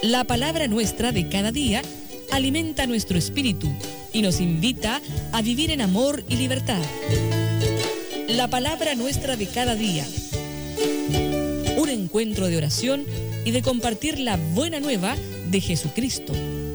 La palabra nuestra de cada día alimenta nuestro espíritu y nos invita a vivir en amor y libertad. La palabra nuestra de cada día. Un encuentro de oración y de compartir la buena nueva de Jesucristo,